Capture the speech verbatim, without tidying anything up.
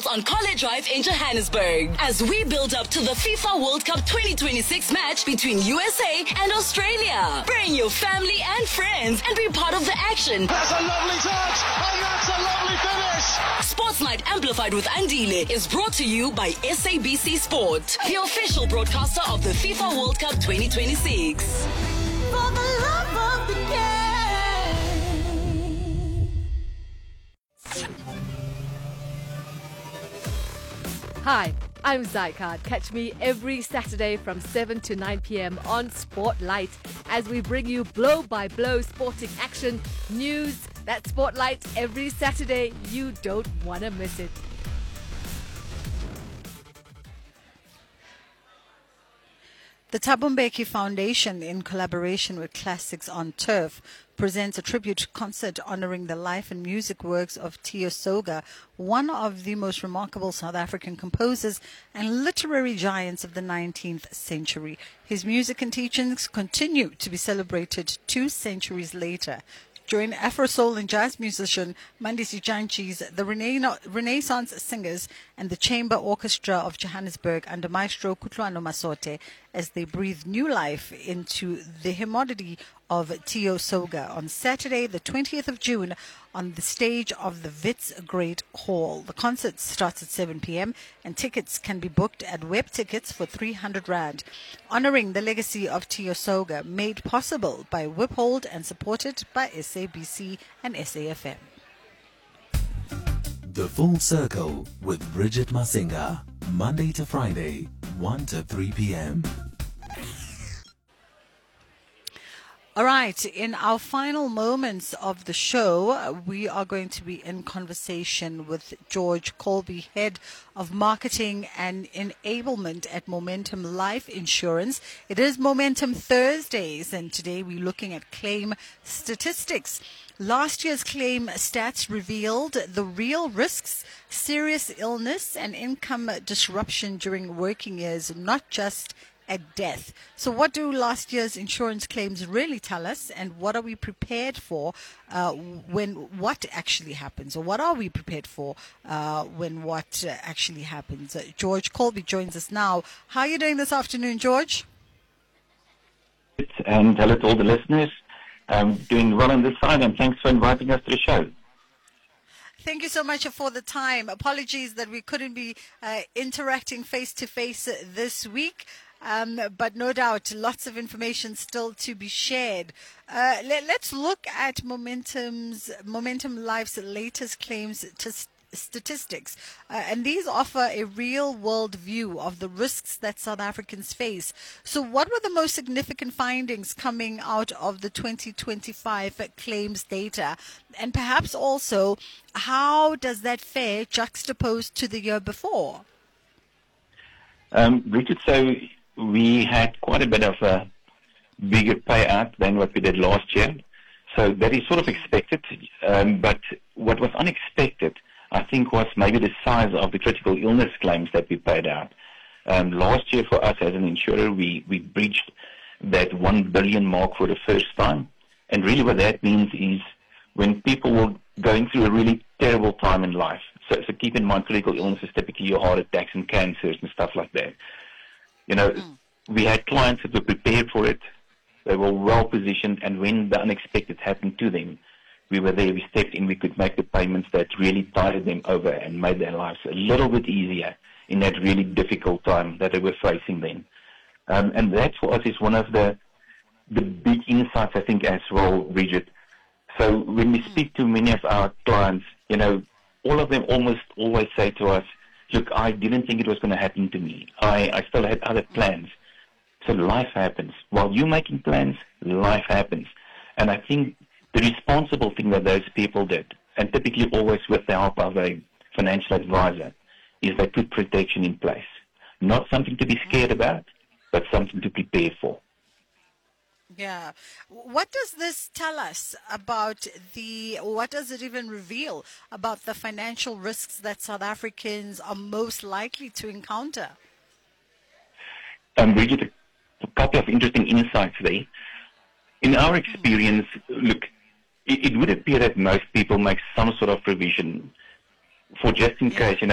details on College Drive in Johannesburg as we build up to the FIFA World Cup twenty twenty-six match between U S A and Australia. Bring your family and friends and be part of the action. That's a lovely touch, and that's a lovely finish. Sports Night Amplified with Andile is brought to you by S A B C Sport, the official broadcaster of the FIFA World Cup twenty twenty-six. For the love of the game. Hi, I'm Zycard. Catch me every Saturday from seven to nine p.m. on Spotlight as we bring you blow-by-blow sporting action, news. That Spotlight every Saturday. You don't want to miss it. The Thabo Mbeki Foundation, in collaboration with Classics on Turf, presents a tribute concert honoring the life and music works of Tiyo Soga, one of the most remarkable South African composers and literary giants of the nineteenth century. His music and teachings continue to be celebrated two centuries later. Join Afro Soul and jazz musician Mandisi Janchis, the Rena- Renaissance Singers, and the Chamber Orchestra of Johannesburg under Maestro Kutlwano Masote as they breathe new life into the hymnody of Tiyo Soga on Saturday, the twentieth of June, on the stage of the Wits Great Hall. The concert starts at seven p.m. and tickets can be booked at Web Tickets for three hundred rand. Honoring the legacy of Tiyo Soga, made possible by Wiphold and supported by S A B C and S A F M. The Full Circle with Bridget Masinga, Monday to Friday, one to three p.m. All right, in our final moments of the show, we are going to be in conversation with George Colby, Head of Marketing and Enablement at Momentum Life Insurance. It is Momentum Thursdays, and today we're looking at claim statistics. Last year's claim stats revealed the real risks, serious illness, and income disruption during working years, not just at death. So what do last year's insurance claims really tell us, and what are we prepared for uh, when what actually happens, or what are we prepared for uh, when what uh, actually happens? Uh, George Colby joins us now. How are you doing this afternoon, George? And hello to all the listeners. I'm doing well on this side, and thanks for inviting us to the show. Thank you so much for the time. Apologies that we couldn't be uh, interacting face-to-face this week. Um, but no doubt, lots of information still to be shared. Uh, let, let's look at Momentum's Momentum Life's latest claims to st- statistics, uh, and these offer a real-world view of the risks that South Africans face. So, what were the most significant findings coming out of the twenty twenty-five claims data, and perhaps also how does that fare juxtaposed to the year before? Um, Richard, so we had quite a bit of a bigger payout than what we did last year. So that is sort of expected. Um, but what was unexpected, I think, was maybe the size of the critical illness claims that we paid out. Um, last year for us as an insurer, we, we breached that one billion mark for the first time. And really what that means is when people were going through a really terrible time in life. So, so keep in mind, critical illness is typically your heart attacks and cancers and stuff like that. You know, mm. we had clients that were prepared for it. They were well positioned, and when the unexpected happened to them, we were there, we stepped in, we could make the payments that really tided them over and made their lives a little bit easier in that really difficult time that they were facing then. Um, and that for us is one of the the big insights, I think, as well, Bridget. So when we speak to many of our clients, you know, all of them almost always say to us, look, I didn't think it was going to happen to me. I, I still had other plans. So life happens. While you're making plans, life happens. And I think the responsible thing that those people did, and typically always with the help of a financial advisor, is they put protection in place. Not something to be scared about, but something to prepare for. Yeah. What does this tell us about the, what does it even reveal about the financial risks that South Africans are most likely to encounter? Um, Bridget, a couple of interesting insights there. In our experience, look, it, it would appear that most people make some sort of provision for just in case, you know,